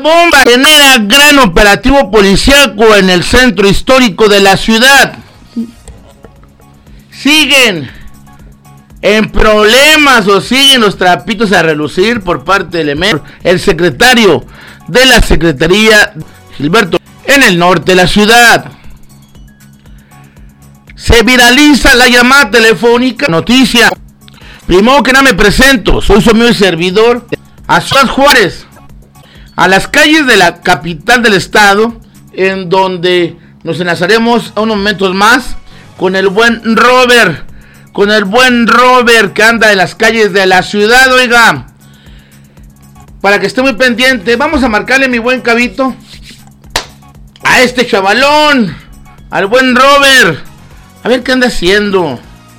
bomba genera gran operativo policíaco en el centro histórico de la ciudad. Siguen en problemas o siguen los trapitos a relucir por parte del el secretario de la Secretaría, Gilberto, en el norte de la ciudad. Se viraliza la llamada telefónica. Noticia. Primero que nada me presento, soy su amigo y servidor, a Ciudad Juárez, a las calles de la capital del estado, en donde nos enlazaremos a unos momentos más con el buen Robert, que anda en las calles de la ciudad, oiga, para que esté muy pendiente. Vamos a marcarle, mi buen Cabito, a este chavalón, al buen Robert, a ver qué anda haciendo,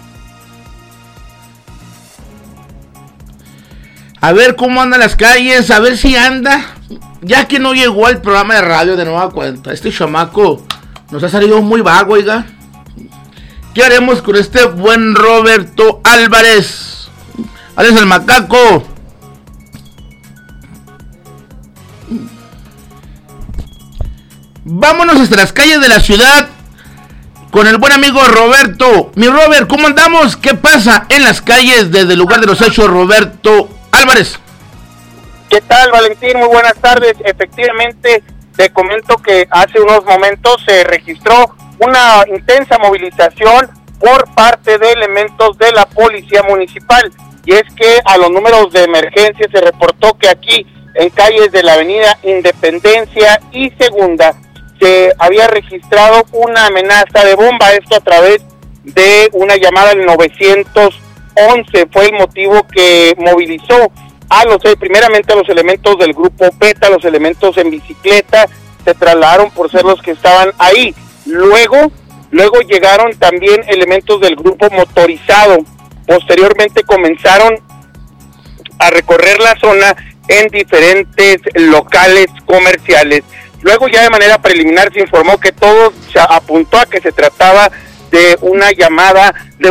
a ver cómo andan las calles, a ver si anda, ya que no llegó al programa de radio de nueva cuenta. Este chamaco nos ha salido muy vago, oiga. ¿Qué haremos con este buen Roberto Álvarez? Alex el Macaco. Vámonos hasta las calles de la ciudad con el buen amigo Roberto. Mi Robert, ¿cómo andamos? ¿Qué pasa en las calles desde el lugar de los hechos, Roberto Álvarez? ¿Qué tal, Valentín? Muy buenas tardes. Efectivamente, te comento que hace unos momentos se registró una intensa movilización por parte de elementos de la policía municipal, y es que a los números de emergencia se reportó que aquí en calles de la avenida Independencia y Segunda se había registrado una amenaza de bomba, esto a través de una llamada al 911. Fue el motivo que movilizó primeramente a los elementos del grupo PETA, los elementos en bicicleta se trasladaron por ser los que estaban ahí. Luego llegaron también elementos del grupo motorizado. Posteriormente comenzaron a recorrer la zona en diferentes locales comerciales. Luego ya de manera preliminar se informó que todo se apuntó a que se trataba de una llamada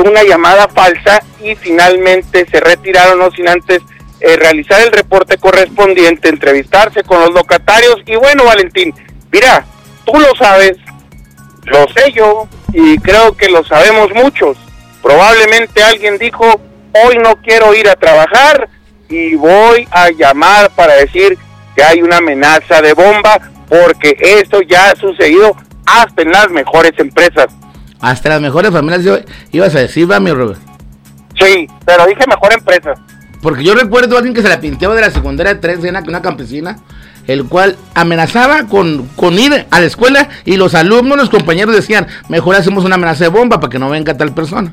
falsa, y finalmente se retiraron, no sin antes realizar el reporte correspondiente, entrevistarse con los locatarios. Y bueno, Valentín, mira, tú lo sabes, lo sé yo, y creo que lo sabemos muchos. Probablemente alguien dijo, hoy no quiero ir a trabajar y voy a llamar para decir que hay una amenaza de bomba, porque esto ya ha sucedido hasta en las mejores empresas. Hasta las mejores familias, ibas a decir, va, mi Robert. Sí, pero dije mejor empresa. Porque yo recuerdo a alguien que se la pinteaba de la secundaria 3, una campesina, el cual amenazaba con ir a la escuela, y los alumnos, los compañeros decían, mejor hacemos una amenaza de bomba para que no venga tal persona.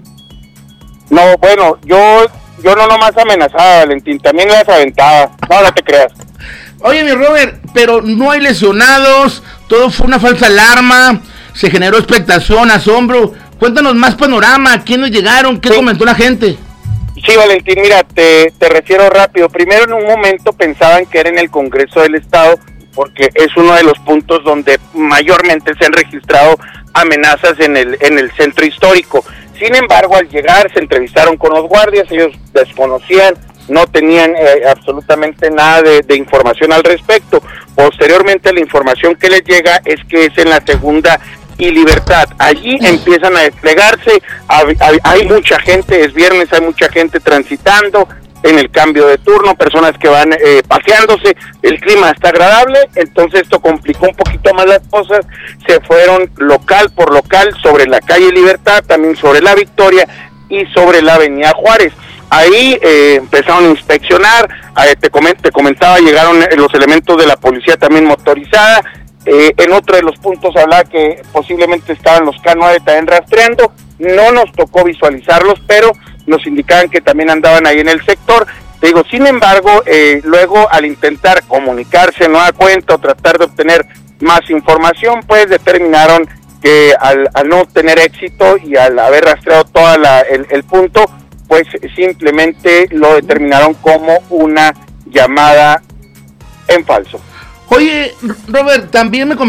No, bueno, yo no nomás amenazaba, Valentín, también las aventaba, no te creas. Oye, mi Robert, pero no hay lesionados, todo fue una falsa alarma, se generó expectación, asombro. Cuéntanos más panorama, ¿quiénes llegaron? ¿Qué comentó la gente? Sí, Valentín, mira, te refiero rápido. Primero, en un momento pensaban que era en el Congreso del Estado, porque es uno de los puntos donde mayormente se han registrado amenazas en el centro histórico. Sin embargo, al llegar se entrevistaron con los guardias, ellos desconocían, no tenían absolutamente nada de información al respecto. Posteriormente, la información que les llega es que es en la Segunda y Libertad. Allí empiezan a desplegarse, hay mucha gente, es viernes, hay mucha gente transitando en el cambio de turno, personas que van paseándose, el clima está agradable, entonces esto complicó un poquito más las cosas, se fueron local por local sobre la calle Libertad, también sobre la Victoria y sobre la avenida Juárez. Ahí empezaron a inspeccionar, te comentaba, llegaron los elementos de la policía también motorizada. En otro de los puntos hablaba que posiblemente estaban los K9 también rastreando, no nos tocó visualizarlos, pero nos indicaban que también andaban ahí en el sector. Te digo, sin embargo, luego al intentar comunicarse nueva cuenta o tratar de obtener más información, pues determinaron que al no tener éxito y al haber rastreado todo el punto, pues simplemente lo determinaron como una llamada en falso. Oye, Robert, también me